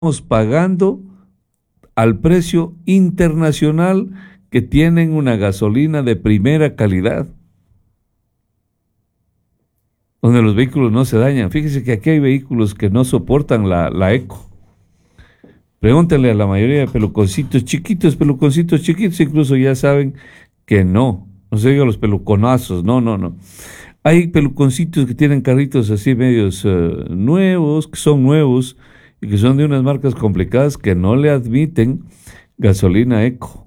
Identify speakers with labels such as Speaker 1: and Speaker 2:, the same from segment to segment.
Speaker 1: pagando al precio internacional que tienen una gasolina de primera calidad, donde los vehículos no se dañan. Fíjese que aquí hay vehículos que no soportan la eco. Pregúntale a la mayoría de peluconcitos chiquitos, incluso ya saben que no se diga los peluconazos, no. Hay peluconcitos que tienen carritos así medios nuevos, que son nuevos y que son de unas marcas complicadas que no le admiten gasolina eco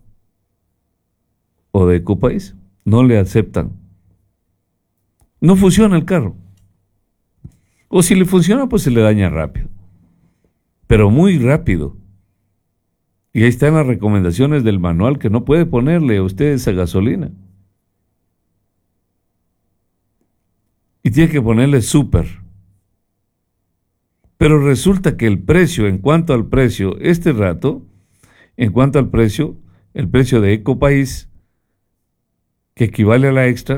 Speaker 1: o de Ecopaís, no le aceptan. No funciona el carro. O si le funciona, pues se le daña rápido, pero muy rápido. Y ahí están las recomendaciones del manual que no puede ponerle a usted esa gasolina. Y tiene que ponerle súper. Pero resulta que el precio, el precio de Ecopaís, que equivale a la extra,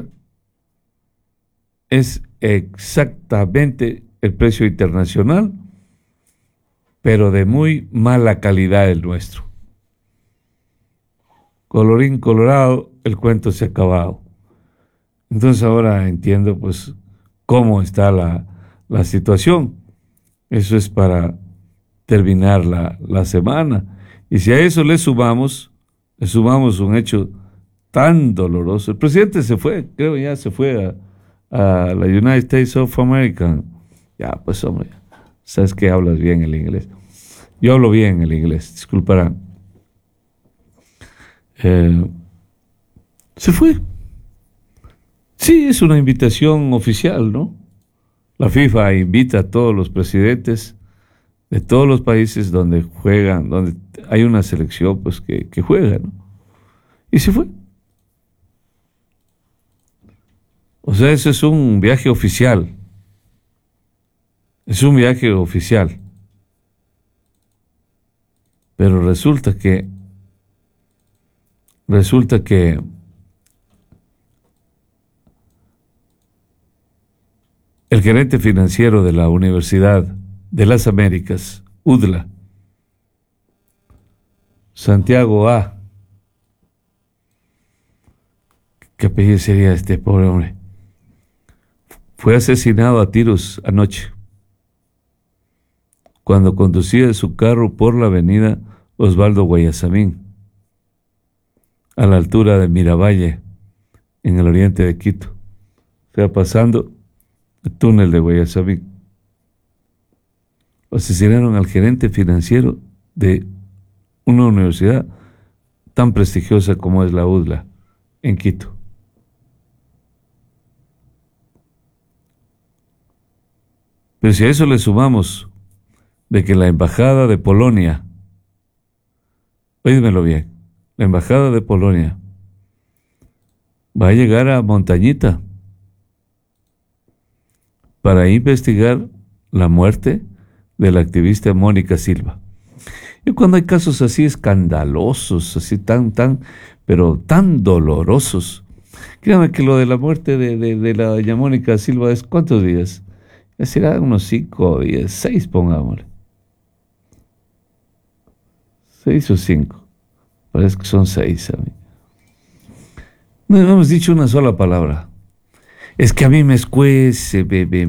Speaker 1: es exactamente el precio internacional, pero de muy mala calidad el nuestro. Colorín colorado, el cuento se ha acabado. Entonces ahora entiendo pues cómo está la situación. Eso es para terminar la semana. Y si a eso le sumamos un hecho tan doloroso. El presidente se fue, creo ya se fue a la United States of America. Ya, pues hombre, sabes que hablas bien el inglés. Yo hablo bien el inglés, disculparán. Se fue. Sí, es una invitación oficial, ¿no? La FIFA invita a todos los presidentes de todos los países donde juegan, donde hay una selección pues que juega, ¿no? Y se fue. O sea, eso es un viaje oficial. Es un viaje oficial. Pero resulta que el gerente financiero de la Universidad de las Américas, UDLA, Santiago A. ¿Qué apellido sería este pobre hombre? Fue asesinado a tiros anoche cuando conducía su carro por la avenida Osvaldo Guayasamín, a la altura de Miravalle, en el oriente de Quito, o sea, pasando el túnel de Guayasamín. Asesinaron al gerente financiero de una universidad tan prestigiosa como es la UDLA, en Quito. Pero si a eso le sumamos de que la embajada de Polonia, oídmelo bien, la embajada de Polonia va a llegar a Montañita para investigar la muerte de la activista Mónica Silva. Y cuando hay casos así escandalosos, así pero tan dolorosos, créanme que lo de la muerte de la doña Mónica Silva es ¿cuántos días? Ya será unos 5 días, 6 pongámosle. 6 o 5. Parece que son 6 a mí. No hemos dicho una sola palabra. Es que a mí me escuece,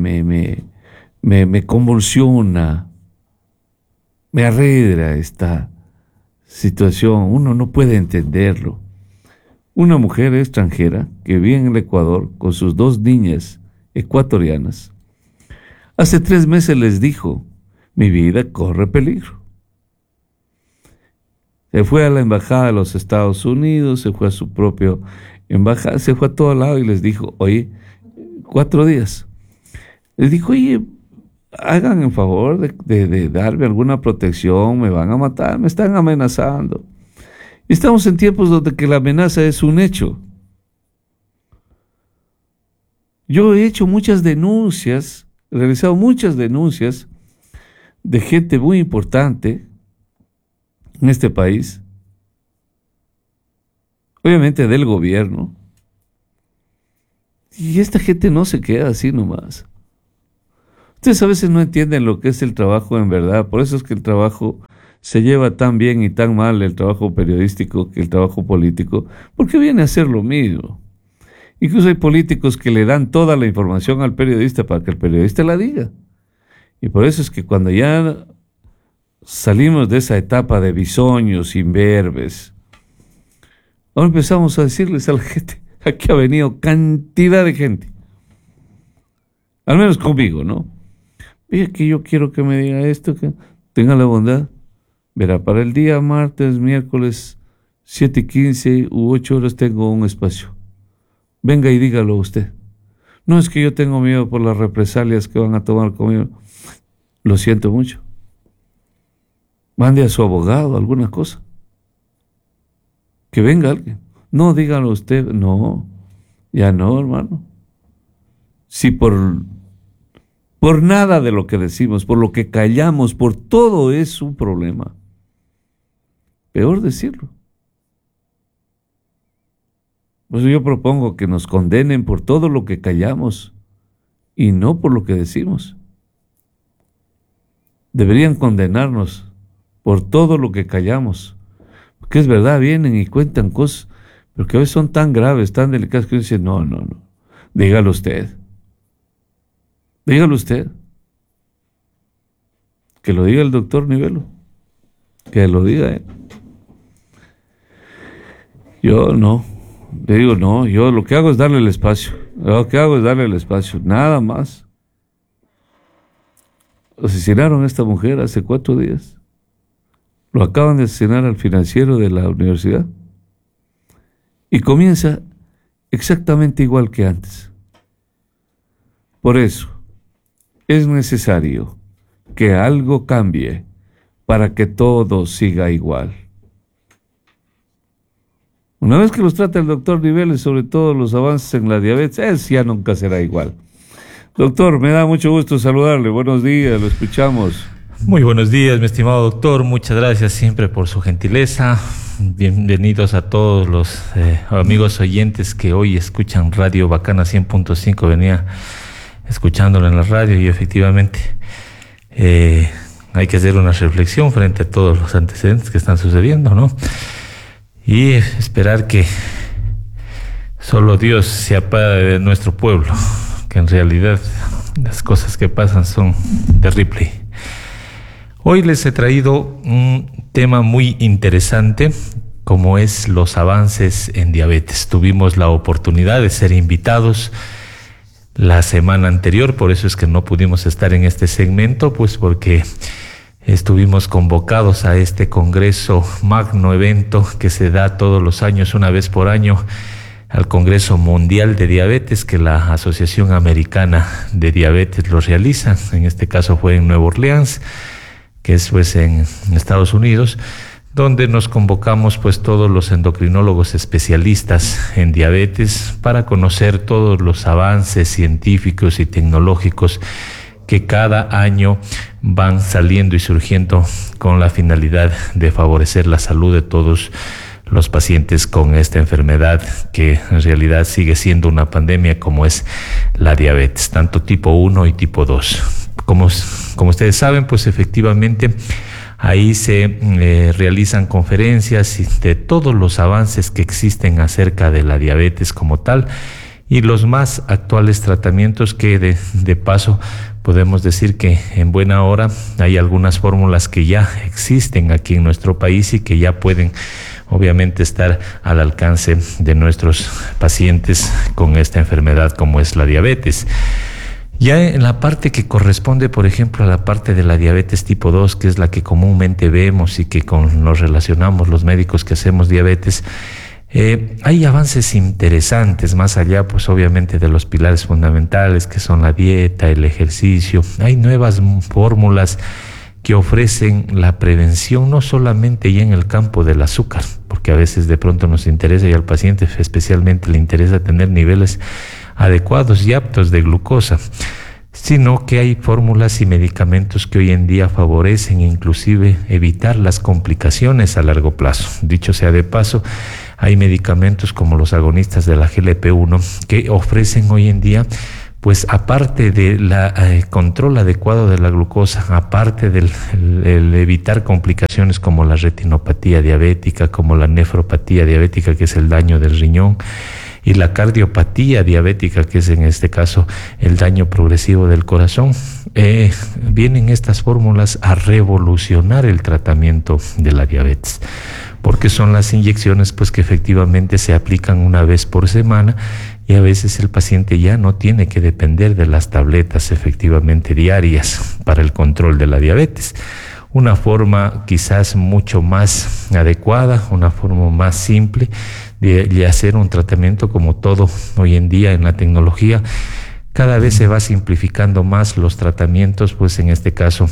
Speaker 1: me convulsiona, me arredra esta situación. Uno no puede entenderlo. Una mujer extranjera que vive en el Ecuador con sus 2 niñas ecuatorianas, hace 3 meses les dijo, mi vida corre peligro. Se fue a la embajada de los Estados Unidos, se fue a su propio embajada, se fue a todo lado y les dijo, oye, 4 días. Les dijo, oye, hagan el favor de darme alguna protección, me van a matar, me están amenazando. Y estamos en tiempos donde que la amenaza es un hecho. Yo he hecho muchas denuncias, he realizado muchas denuncias de gente muy importante en este país, obviamente del gobierno, y esta gente no se queda así nomás. Ustedes a veces no entienden lo que es el trabajo en verdad, por eso es que el trabajo se lleva tan bien y tan mal, el trabajo periodístico, que el trabajo político, porque viene a ser lo mismo. Incluso hay políticos que le dan toda la información al periodista para que el periodista la diga. Y por eso es que cuando ya salimos de esa etapa de bisoños, imberbes, ahora empezamos a decirles a la gente, aquí ha venido cantidad de gente, al menos conmigo, ¿no? Oye, que yo quiero que me diga esto, que tenga la bondad. Verá, para el día martes, miércoles, 7:15 u 8 horas tengo un espacio. Venga y dígalo usted. No es que yo tengo miedo por las represalias que van a tomar conmigo. Lo siento mucho. Mande a su abogado, alguna cosa. Que venga alguien. No, dígalo usted. No, ya no, hermano. Si por nada de lo que decimos, por lo que callamos, por todo es un problema. Peor decirlo. Pues yo propongo que nos condenen por todo lo que callamos y no por lo que decimos. Deberían condenarnos por todo lo que callamos. Porque es verdad, vienen y cuentan cosas, pero que a veces son tan graves, tan delicadas, que uno dice, no, dígalo usted. Dígalo usted. Que lo diga el doctor Nivelo. Que lo diga él. Yo no. Le digo, no, yo lo que hago es darle el espacio. Nada más. Asesinaron a esta mujer hace 4 días. Lo acaban de asesinar al financiero de la universidad. Y comienza exactamente igual que antes. Por eso, es necesario que algo cambie para que todo siga igual. Una vez que los trata el doctor Niveles sobre todo los avances en la diabetes, eso ya nunca será igual. Doctor, me da mucho gusto saludarle. Buenos días, lo escuchamos.
Speaker 2: Muy buenos días, mi estimado doctor. Muchas gracias siempre por su gentileza. Bienvenidos a todos los amigos oyentes que hoy escuchan Radio Bacana 100.5. Venía escuchándolo en la radio y efectivamente hay que hacer una reflexión frente a todos los antecedentes que están sucediendo, ¿no? Y esperar que solo Dios se apiade de nuestro pueblo, que en realidad las cosas que pasan son terribles. Hoy les he traído un tema muy interesante, como es los avances en diabetes. Tuvimos la oportunidad de ser invitados la semana anterior, por eso es que no pudimos estar en este segmento, pues porque estuvimos convocados a este congreso, magno evento que se da todos los años, una vez por año, al Congreso Mundial de Diabetes, que la Asociación Americana de Diabetes lo realiza. En este caso fue en Nueva Orleans, que es pues en Estados Unidos, donde nos convocamos pues todos los endocrinólogos especialistas en diabetes para conocer todos los avances científicos y tecnológicos que cada año van saliendo y surgiendo con la finalidad de favorecer la salud de todos los pacientes con esta enfermedad que en realidad sigue siendo una pandemia, como es la diabetes, tanto tipo 1 y tipo 2. Como ustedes saben, pues efectivamente ahí se realizan conferencias de todos los avances que existen acerca de la diabetes como tal y los más actuales tratamientos que de paso podemos decir que en buena hora hay algunas fórmulas que ya existen aquí en nuestro país y que ya pueden obviamente estar al alcance de nuestros pacientes con esta enfermedad como es la diabetes. Ya en la parte que corresponde, por ejemplo, a la parte de la diabetes tipo 2, que es la que comúnmente vemos y que nos relacionamos los médicos que hacemos diabetes, hay avances interesantes, más allá, pues obviamente de los pilares fundamentales que son la dieta, el ejercicio. Hay nuevas fórmulas que ofrecen la prevención, no solamente ya en el campo del azúcar, porque a veces de pronto nos interesa y al paciente especialmente le interesa tener niveles adecuados y aptos de glucosa, sino que hay fórmulas y medicamentos que hoy en día favorecen inclusive evitar las complicaciones a largo plazo. Dicho sea de paso, hay medicamentos como los agonistas de la GLP-1 que ofrecen hoy en día pues aparte del control adecuado de la glucosa, aparte del el evitar complicaciones como la retinopatía diabética, como la nefropatía diabética, que es el daño del riñón, y la cardiopatía diabética, que es en este caso el daño progresivo del corazón, vienen estas fórmulas a revolucionar el tratamiento de la diabetes, porque son las inyecciones pues que efectivamente se aplican una vez por semana, y a veces el paciente ya no tiene que depender de las tabletas efectivamente diarias para el control de la diabetes. Una forma quizás mucho más adecuada, una forma más simple de hacer un tratamiento, como todo hoy en día en la tecnología. Cada vez se va simplificando más los tratamientos, pues en este caso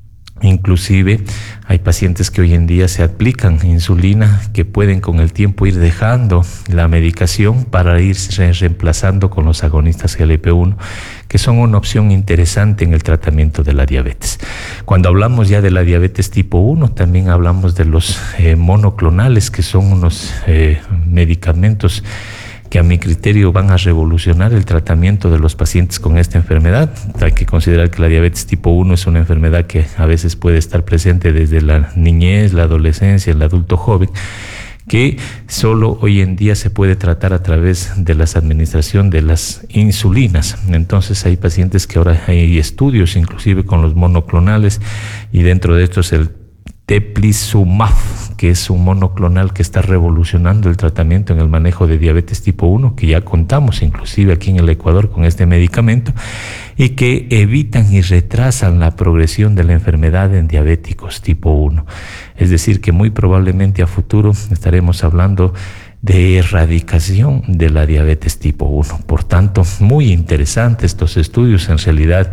Speaker 2: inclusive hay pacientes que hoy en día se aplican insulina, que pueden con el tiempo ir dejando la medicación para ir reemplazando con los agonistas GLP-1, que son una opción interesante en el tratamiento de la diabetes. Cuando hablamos ya de la diabetes tipo 1, también hablamos de los monoclonales, que son unos medicamentos que a mi criterio van a revolucionar el tratamiento de los pacientes con esta enfermedad. Hay que considerar que la diabetes tipo 1 es una enfermedad que a veces puede estar presente desde la niñez, la adolescencia, el adulto joven, que solo hoy en día se puede tratar a través de la administración de las insulinas. Entonces hay pacientes que ahora hay estudios inclusive con los monoclonales, y dentro de estos el teplizumab, que es un monoclonal que está revolucionando el tratamiento en el manejo de diabetes tipo 1, que ya contamos inclusive aquí en el Ecuador con este medicamento, y que evitan y retrasan la progresión de la enfermedad en diabéticos tipo 1. Es decir, que muy probablemente a futuro estaremos hablando de erradicación de la diabetes tipo 1. Por tanto, muy interesantes estos estudios. En realidad,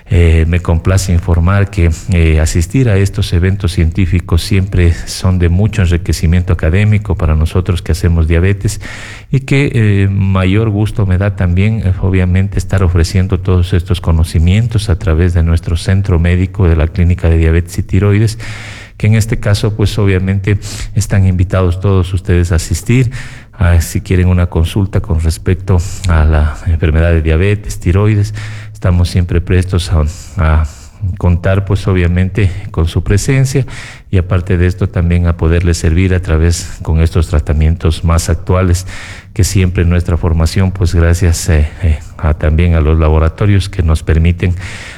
Speaker 2: me complace informar que asistir a estos eventos científicos siempre son de mucho enriquecimiento académico para nosotros que hacemos diabetes, y que mayor gusto me da también obviamente estar ofreciendo todos estos conocimientos a través de nuestro centro médico de la Clínica de Diabetes y Tiroides, que en este caso pues obviamente están invitados todos ustedes a asistir. Si quieren una consulta con respecto a la enfermedad de diabetes, tiroides, estamos siempre prestos a contar pues obviamente con su presencia, y aparte de esto también a poderles servir a través con estos tratamientos más actuales, que siempre en nuestra formación pues gracias también a los laboratorios que nos permiten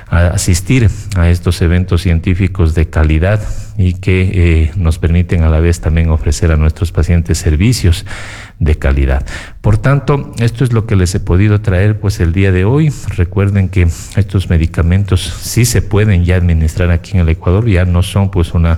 Speaker 2: asistir a estos eventos científicos de calidad, y que nos permiten a la vez también ofrecer a nuestros pacientes servicios de calidad. Por tanto, esto es lo que les he podido traer pues el día de hoy. Recuerden que estos medicamentos sí se pueden ya administrar aquí en el Ecuador, ya no son pues una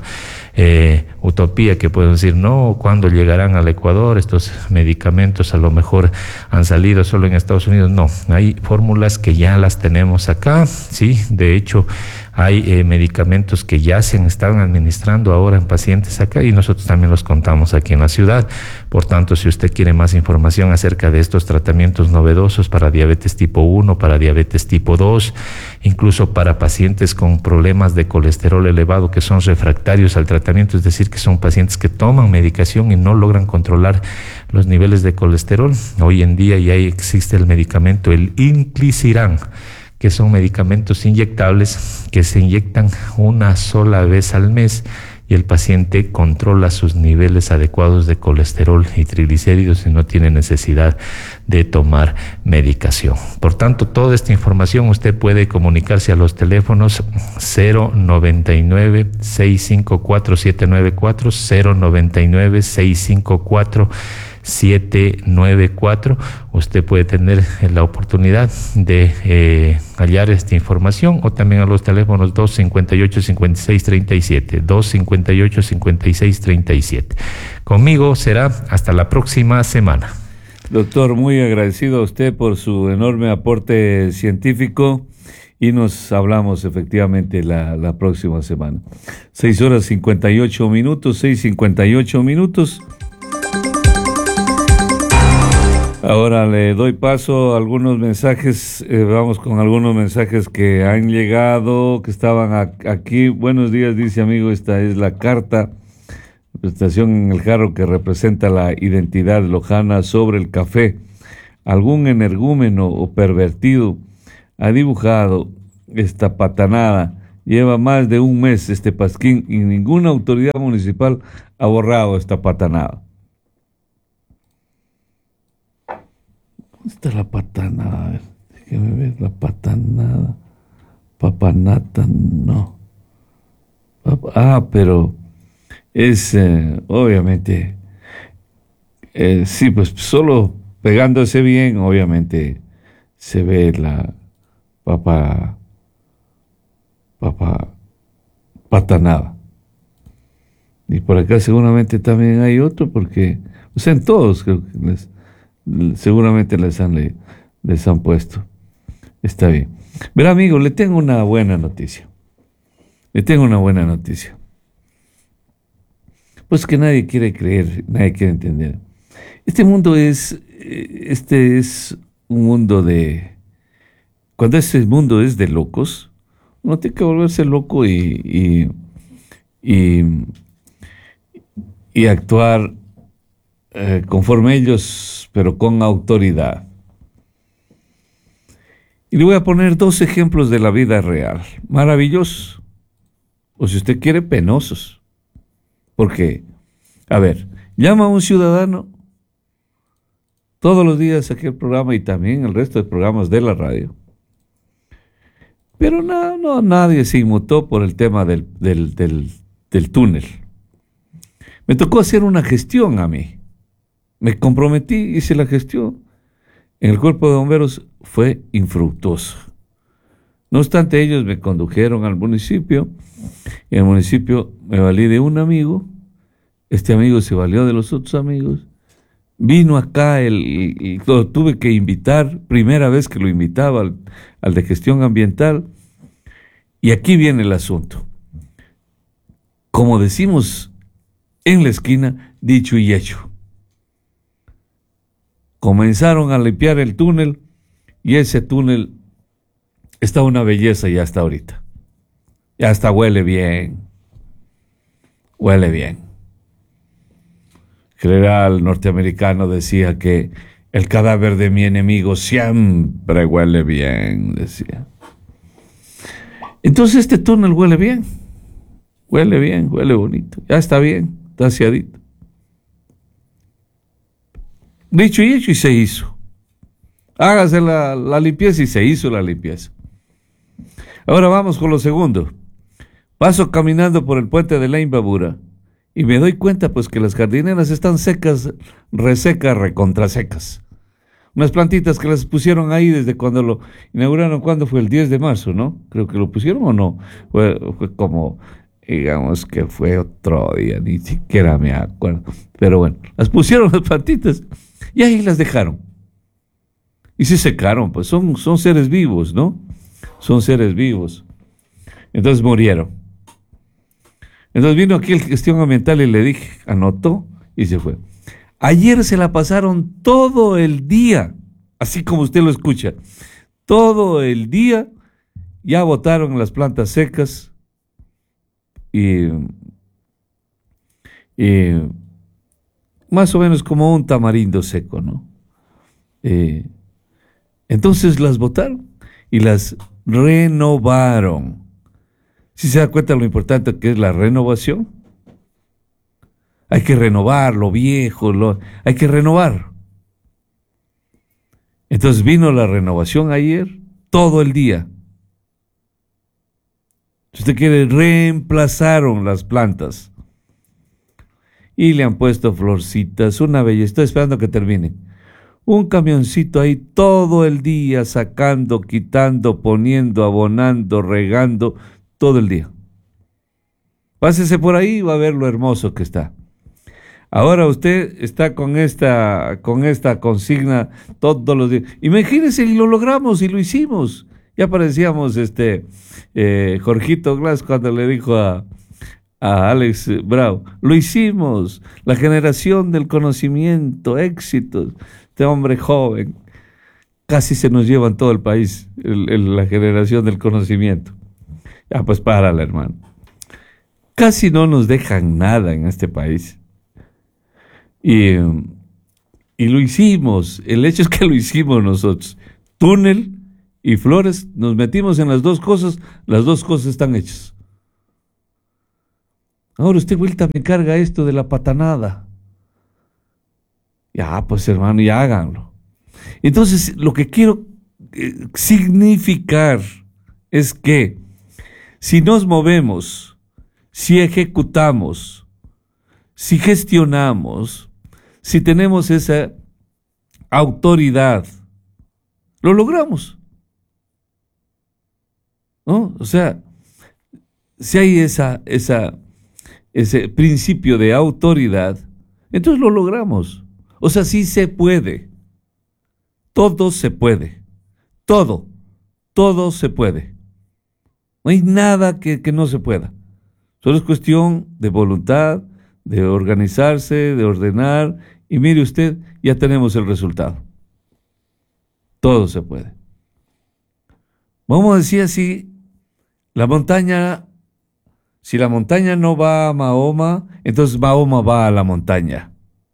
Speaker 2: utopía que pueden decir, no, ¿cuándo llegarán al Ecuador? Estos medicamentos a lo mejor han salido solo en Estados Unidos. No, hay fórmulas que ya las tenemos acá, sí, de hecho hay medicamentos que ya se están administrando ahora en pacientes acá, y nosotros también los contamos aquí en la ciudad. Por tanto, si usted quiere más información acerca de estos tratamientos novedosos para diabetes tipo 1, para diabetes tipo 2, incluso para pacientes con problemas de colesterol elevado que son refractarios al tratamiento, es decir, que son pacientes que toman medicación y no logran controlar los niveles de colesterol, hoy en día ya existe el medicamento, el Inclisiran, que son medicamentos inyectables que se inyectan una sola vez al mes, y el paciente controla sus niveles adecuados de colesterol y triglicéridos y no tiene necesidad de tomar medicación. Por tanto, toda esta información usted puede comunicarse a los teléfonos 099-654-794, 099-654-794. Usted puede tener la oportunidad de hallar esta información, o también a los teléfonos 258-5637, 258-5637. Conmigo será hasta la próxima semana.
Speaker 1: Doctor, muy agradecido a usted por su enorme aporte científico, y nos hablamos efectivamente la próxima semana. 6:58, 6:58. Ahora le doy paso a algunos mensajes, vamos con algunos mensajes que han llegado, que estaban aquí. Buenos días, dice amigo, esta es la carta, presentación en el jarro que representa la identidad lojana sobre el café. Algún energúmeno o pervertido ha dibujado esta patanada. Lleva más de un mes este pasquín y ninguna autoridad municipal ha borrado esta patanada. ¿Dónde está la patanada? A ver, déjeme ver la patanada. Papanata, no. Pero es obviamente, sí, pues solo pegándose bien, obviamente se ve la patanada. Y por acá seguramente también hay otro, porque, o sea, en todos creo que seguramente les han puesto. Está bien. Verá, amigo, le tengo una buena noticia. Pues que nadie quiere creer, nadie quiere entender. Este es un mundo cuando ese mundo es de locos, uno tiene que volverse loco y actuar conforme ellos, pero con autoridad. Y le voy a poner 2 ejemplos de la vida real, maravillosos, o si usted quiere, penosos. Porque, a ver, llama a un ciudadano todos los días aquí el programa y también el resto de programas de la radio. Pero nadie se inmutó por el tema del túnel. Me tocó hacer una gestión a mí. Me comprometí, hice la gestión. En el cuerpo de bomberos fue infructuoso. No obstante, ellos me condujeron al municipio. En el municipio me valí de un amigo. Este amigo se valió de los otros amigos. Vino acá y lo tuve que invitar. Primera vez que lo invitaba al de gestión ambiental. Y aquí viene el asunto. Como decimos en la esquina, dicho y hecho. Comenzaron a limpiar el túnel y ese túnel está una belleza ya hasta ahorita. Ya hasta huele bien. Huele bien. El general norteamericano decía que el cadáver de mi enemigo siempre huele bien, decía. Entonces este túnel huele bien. Huele bien, huele bonito. Ya está bien, está aseadito. Dicho y hecho, y se hizo. Hágase la limpieza y se hizo la limpieza. Ahora vamos con lo segundo. Paso caminando por el puente de la Imbabura y me doy cuenta pues que las jardineras están secas, resecas, recontrasecas. Unas plantitas que las pusieron ahí desde cuando lo inauguraron, ¿cuándo fue? El 10 de marzo, ¿no? Creo que lo pusieron o no. Fue como, digamos que fue otro día, ni siquiera me acuerdo. Pero bueno, las pusieron las plantitas y ahí las dejaron. Y se secaron, pues son seres vivos, ¿no? Son seres vivos. Entonces murieron. Entonces vino aquí el gestión ambiental y le dije, anotó y se fue. Ayer se la pasaron todo el día, así como usted lo escucha, todo el día ya botaron las plantas secas y más o menos como un tamarindo seco, ¿no? Entonces las botaron y las renovaron. ¿Sí se da cuenta lo importante que es la renovación? Hay que renovar lo viejo, hay que renovar. Entonces vino la renovación ayer, todo el día. Si usted quiere, reemplazaron las plantas. Y le han puesto florcitas, una belleza. Estoy esperando que termine. Un camioncito ahí todo el día, sacando, quitando, poniendo, abonando, regando, todo el día. Pásese por ahí y va a ver lo hermoso que está. Ahora usted está con esta consigna todos los días. Imagínense, y lo logramos y lo hicimos. Ya parecíamos Jorgito Glass cuando le dijo a Alex Bravo, lo hicimos, la generación del conocimiento, éxitos, este hombre joven, casi se nos lleva en todo el país, la generación del conocimiento. Ya pues párale, hermano. Casi no nos dejan nada en este país. Y lo hicimos, el hecho es que lo hicimos nosotros. Túnel y flores, nos metimos en las dos cosas están hechas. Ahora usted vuelta me carga esto de la patanada. Ya, pues hermano, ya háganlo. Entonces, lo que quiero significar es que si nos movemos, si ejecutamos, si gestionamos, si tenemos esa autoridad, lo logramos, ¿no? O sea, si hay ese principio de autoridad, entonces lo logramos. O sea, sí se puede. Todo se puede. Todo se puede. No hay nada que no se pueda. Solo es cuestión de voluntad, de organizarse, de ordenar, y mire usted, ya tenemos el resultado. Todo se puede. Vamos a decir así, si la montaña no va a Mahoma, entonces Mahoma va a la montaña.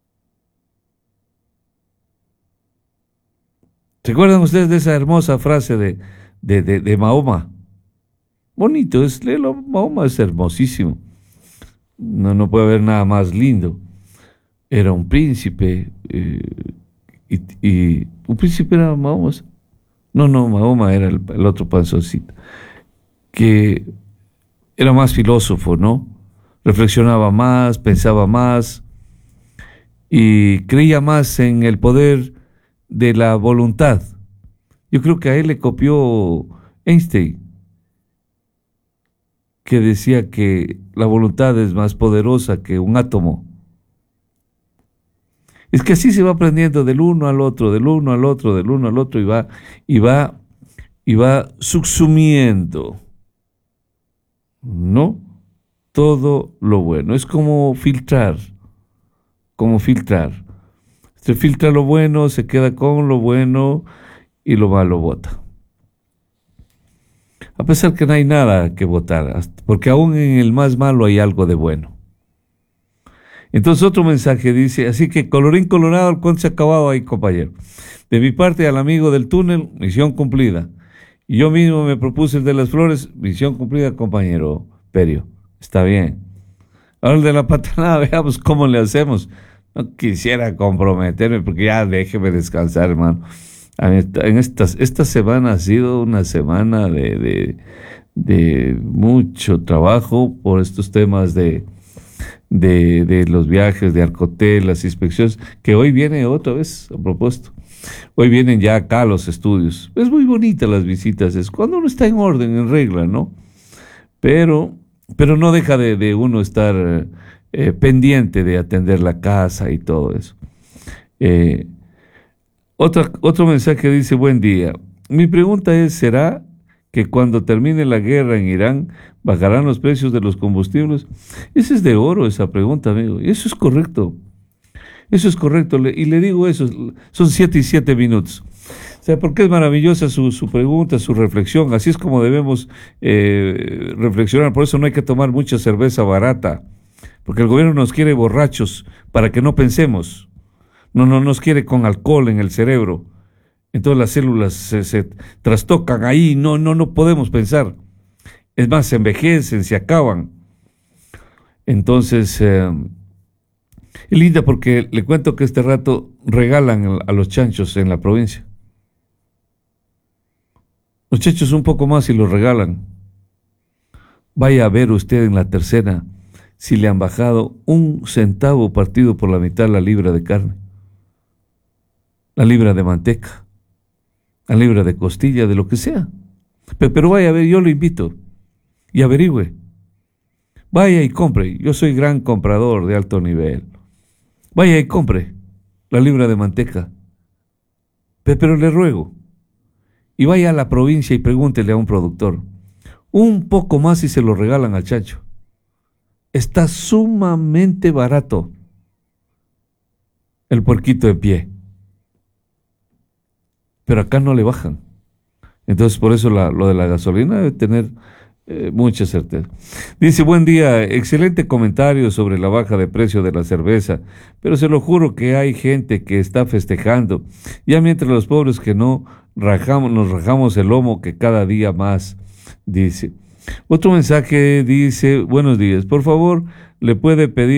Speaker 1: ¿Recuerdan ustedes de esa hermosa frase de Mahoma? Bonito, léelo, Mahoma es hermosísimo. No puede haber nada más lindo. Era un príncipe, y un príncipe era Mahoma. No, Mahoma era el otro panzoncito, que era más filósofo, ¿no? Reflexionaba más, pensaba más y creía más en el poder de la voluntad. Yo creo que a él le copió Einstein, que decía que la voluntad es más poderosa que un átomo. Es que así se va aprendiendo del uno al otro, del uno al otro, del uno al otro, y va subsumiendo, ¿no? Todo lo bueno. Es como filtrar. Se filtra lo bueno, se queda con lo bueno y lo malo bota. A pesar que no hay nada que votar, porque aún en el más malo hay algo de bueno. Entonces otro mensaje dice, así que colorín colorado, el cuento se ha acabado ahí, compañero. De mi parte, al amigo del túnel, misión cumplida. Y yo mismo me propuse el de las flores, misión cumplida, compañero Perio. Está bien. Ahora el de la patanada, veamos cómo le hacemos. No quisiera comprometerme, porque ya déjeme descansar, hermano. Esta semana ha sido una semana de mucho trabajo por estos temas de los viajes, de Arcotel, las inspecciones, que hoy viene otra vez a propósito. Hoy vienen ya acá los estudios. Es muy bonita las visitas, es cuando uno está en orden, en regla, ¿no? Pero no deja de uno estar pendiente de atender la casa y todo eso. Otro mensaje dice, buen día. Mi pregunta es, ¿será que cuando termine la guerra en Irán bajarán los precios de los combustibles? Esa es de oro, esa pregunta, amigo. Y eso es correcto. Eso es correcto. Y le digo eso, son 7 y 7 minutos. O sea, porque es maravillosa su pregunta, su reflexión. Así es como debemos reflexionar. Por eso no hay que tomar mucha cerveza barata. Porque el gobierno nos quiere borrachos para que no pensemos. No nos quiere con alcohol en el cerebro. Entonces las células se trastocan ahí, no podemos pensar. Es más, se envejecen, se acaban. Entonces, es linda porque le cuento que este rato regalan a los chanchos en la provincia. Los chanchos un poco más y los regalan. Vaya a ver usted en la tercera si le han bajado 1 centavo partido por la mitad la libra de carne, la libra de manteca, la libra de costilla, de lo que sea. Pero vaya a ver, yo lo invito y averigüe. Vaya y compre. Yo soy gran comprador de alto nivel. Vaya y compre la libra de manteca. Pero le ruego, y vaya a la provincia y pregúntele a un productor. Un poco más y se lo regalan al chancho. Está sumamente barato el puerquito en pie. Pero acá no le bajan. Entonces por eso lo de la gasolina debe tener mucha certeza. Dice, buen día, excelente comentario sobre la baja de precio de la cerveza, pero se lo juro que hay gente que está festejando, ya mientras los pobres que no nos rajamos el lomo que cada día más, dice. Otro mensaje dice, buenos días, por favor, le puede pedir